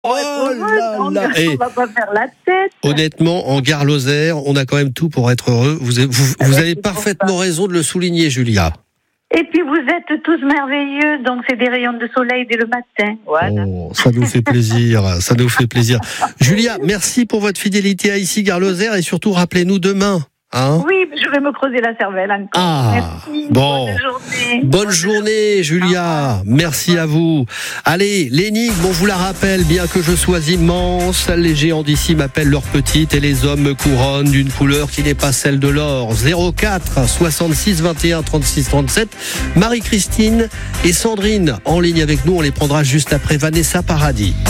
Oh là là. On va pas faire la tête. Honnêtement, en Gare Lozère, on a quand même tout pour être heureux. Vous avez parfaitement raison de le souligner, Julia. Et puis vous êtes tous merveilleux, donc c'est des rayons de soleil dès le matin. Voilà. Oh, ça nous fait plaisir, ça nous fait plaisir. Julia, merci pour votre fidélité à ici Gare Lozère et surtout rappelez-nous demain. Hein? Oui, je vais me creuser la cervelle encore. Ah, merci. bon. Bonne journée. Bonne journée, Julia. Merci à vous. Allez, l'énigme, on vous la rappelle, bien que je sois immense, les géants d'ici m'appellent leurs petites et les hommes me couronnent d'une couleur qui n'est pas celle de l'or. 04 66 21 36 37. Marie-Christine et Sandrine en ligne avec nous. On les prendra juste après Vanessa Paradis.